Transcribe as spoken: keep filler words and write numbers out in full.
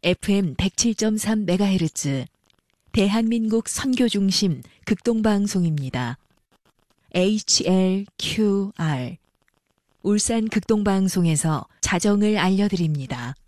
에프엠 백칠 점 삼 메가헤르츠 대한민국 선교중심 극동방송입니다. 에이치엘큐알 울산 극동방송에서 자정을 알려드립니다.